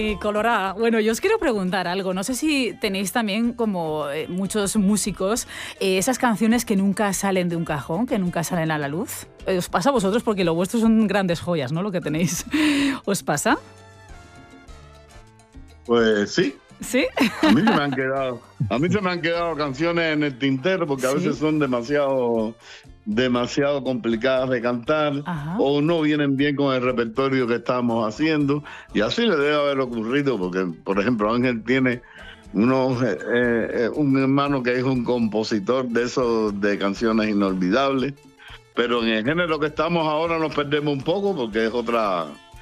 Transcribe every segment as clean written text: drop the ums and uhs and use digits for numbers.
muy colorada. Bueno, yo os quiero preguntar algo. No sé si tenéis también, como muchos músicos, esas canciones que nunca salen de un cajón, que nunca salen a la luz. ¿Os pasa a vosotros? Porque lo vuestro son grandes joyas, ¿no? Lo que tenéis. ¿Os pasa? Pues sí. ¿Sí? A mí se me han quedado canciones en el tintero porque a veces son demasiado complicadas de cantar. Ajá. O no vienen bien con el repertorio que estamos haciendo, y así le debe haber ocurrido porque, por ejemplo, Ángel tiene un hermano que es un compositor de esos de canciones inolvidables, pero en el género que estamos ahora nos perdemos un poco porque es otra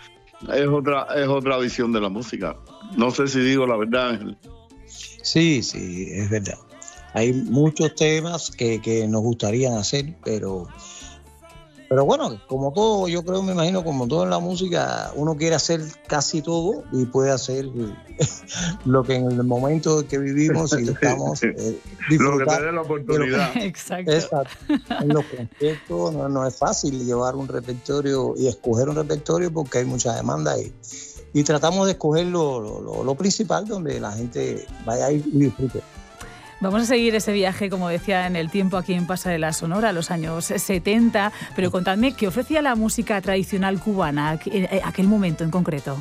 visión de la música. No sé si digo la verdad, Ángel. Sí, es verdad. Hay muchos temas que nos gustaría hacer, pero bueno, como todo, yo creo, me imagino, como todo en la música, uno quiere hacer casi todo y puede hacer lo que en el momento en que vivimos y estamos lo que te dé la oportunidad. Exacto. En los conciertos no es fácil llevar un repertorio y escoger un repertorio porque hay mucha demanda y tratamos de escoger lo principal donde la gente vaya a ir y disfrute. Vamos a seguir ese viaje, como decía, en el tiempo aquí en Pasarela Sonora, los años 70, pero contadme, ¿qué ofrecía la música tradicional cubana en aquel momento en concreto?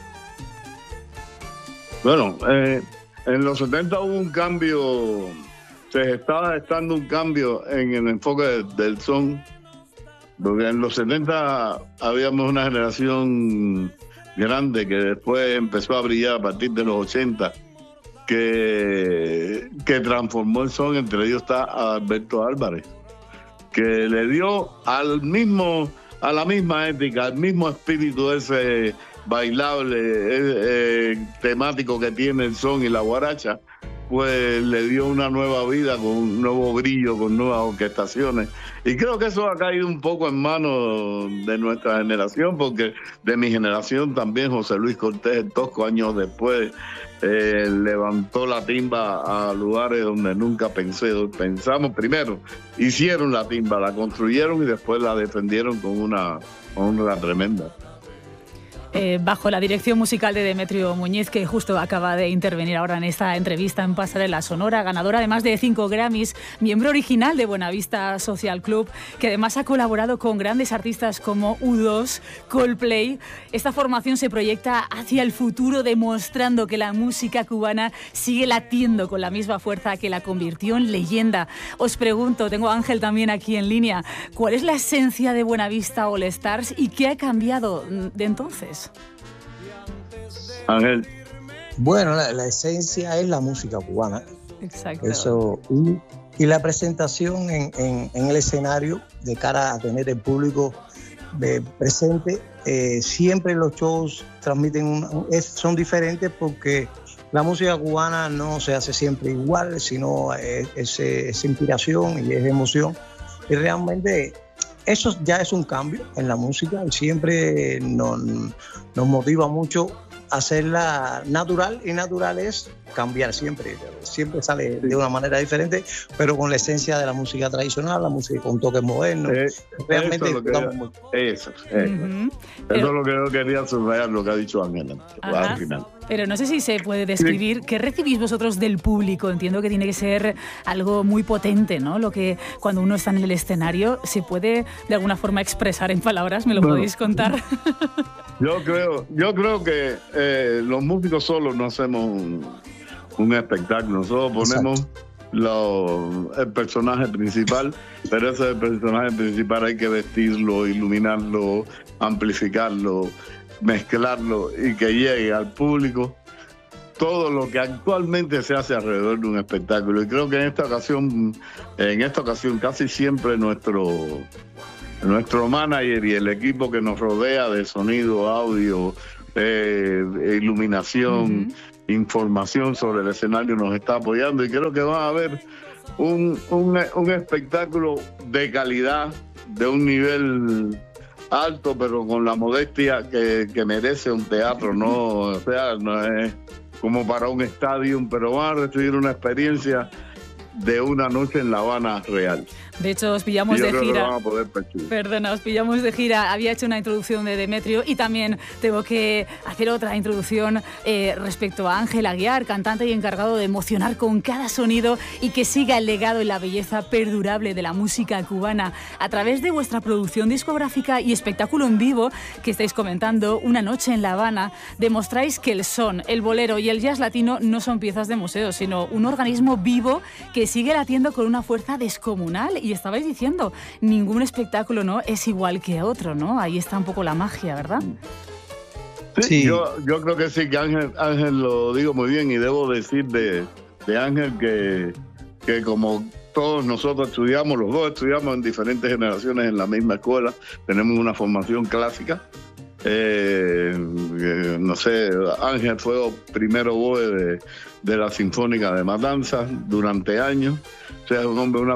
Bueno, en los 70 hubo un cambio, se estaba gestando un cambio en el enfoque del son, porque en los 70 habíamos una generación grande que después empezó a brillar a partir de los 80, que transformó el son. Entre ellos está Alberto Álvarez, que le dio a la misma ética, al mismo espíritu ese bailable, temático que tiene el son y la guaracha, pues le dio una nueva vida, con un nuevo brillo, con nuevas orquestaciones. Y creo que eso ha caído un poco en manos de nuestra generación, porque de mi generación también José Luis Cortés el Tosco, años después, levantó la timba a lugares donde nunca pensamos. Primero hicieron la timba, la construyeron y después la defendieron con una tremenda. Bajo la dirección musical de Demetrio Muñiz, que justo acaba de intervenir ahora en esta entrevista en Pasarela Sonora, ganadora de más de 5 Grammys, miembro original de Buenavista Social Club, que además ha colaborado con grandes artistas como U2, Coldplay. Esta formación se proyecta hacia el futuro, demostrando que la música cubana sigue latiendo con la misma fuerza que la convirtió en leyenda. Os pregunto, tengo a Ángel también aquí en línea, ¿cuál es la esencia de Buenavista All Stars y qué ha cambiado de entonces? Ángel. Bueno, la esencia es la música cubana. Exacto. Eso, y la presentación en el escenario de cara a tener el público presente. Siempre los shows transmiten son diferentes porque la música cubana no se hace siempre igual, sino es inspiración y es emoción. Y realmente eso ya es un cambio en la música y siempre nos motiva mucho hacerla natural, y natural es cambiar siempre sale de una manera diferente, pero con la esencia de la música tradicional, la música con toques modernos. Realmente eso es lo que yo quería subrayar, lo que ha dicho Ángel al final. Pero no sé si se puede describir qué recibís vosotros del público. Entiendo que tiene que ser algo muy potente, ¿no? Lo que cuando uno está en el escenario se puede de alguna forma expresar en palabras. ¿Me lo podéis contar? Yo creo que los músicos solos no hacemos un espectáculo. Nosotros ponemos el personaje principal, pero ese personaje principal hay que vestirlo, iluminarlo, amplificarlo, mezclarlo y que llegue al público todo lo que actualmente se hace alrededor de un espectáculo. Y creo que en esta ocasión casi siempre nuestro manager y el equipo que nos rodea de sonido, audio, iluminación, información sobre el escenario nos está apoyando, y creo que va a haber un espectáculo de calidad, de un nivel alto, pero con la modestia que merece un teatro, no es como para un estadio, pero van a recibir una experiencia de una noche en La Habana real. De hecho, os pillamos de gira. Perdona, os pillamos de gira. Había hecho una introducción de Demetrio y también tengo que hacer otra introducción respecto a Ángel Aguiar, cantante y encargado de emocionar con cada sonido y que siga el legado y la belleza perdurable de la música cubana. A través de vuestra producción discográfica y espectáculo en vivo que estáis comentando, Una noche en La Habana, demostráis que el son, el bolero y el jazz latino no son piezas de museo, sino un organismo vivo que sigue latiendo con una fuerza descomunal. Y estabais diciendo, ningún espectáculo, ¿no?, es igual que otro, ¿no? Ahí está un poco la magia, ¿verdad? Sí. Yo creo que sí, que Ángel lo digo muy bien, y debo decir de Ángel que como todos nosotros estudiamos, los dos estudiamos en diferentes generaciones en la misma escuela, tenemos una formación clásica. No sé, Ángel fue primero oboe de la Sinfónica de Matanzas durante años. O sea, es un hombre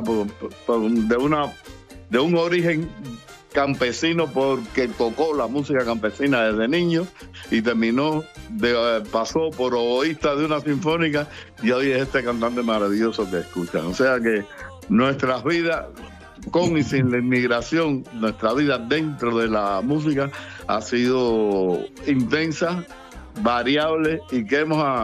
de un origen campesino, porque tocó la música campesina desde niño y pasó por oboísta de una sinfónica, y hoy es este cantante maravilloso que escuchan. O sea que nuestras vidas, con y sin la inmigración, nuestra vida dentro de la música ha sido intensa, variable, y que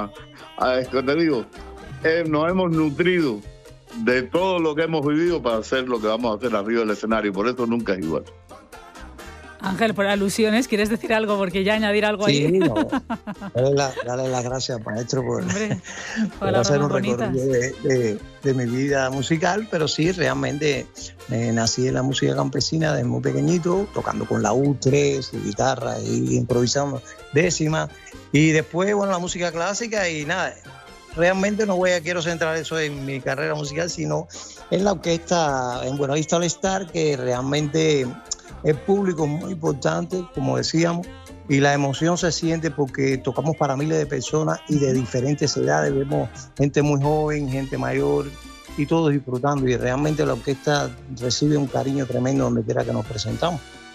nos hemos nutrido de todo lo que hemos vivido para hacer lo que vamos a hacer arriba del escenario. Por eso nunca es igual. Ángel, por alusiones, ¿quieres decir algo? Porque ya añadir algo ahí. Sí, no. Dale las gracias, maestro, por hacer un recorrido de mi vida musical. Pero sí, realmente nací en la música campesina desde muy pequeñito, tocando con laúd, tres, guitarra y improvisando décimas. Y después, bueno, la música clásica y nada. Realmente quiero centrar eso en mi carrera musical, sino en la orquesta, en Buenavista All Star, que realmente el público es muy importante, como decíamos, y la emoción se siente porque tocamos para miles de personas y de diferentes edades. Vemos gente muy joven, gente mayor, y todos disfrutando, y realmente la orquesta recibe un cariño tremendo donde quiera que nos presentamos.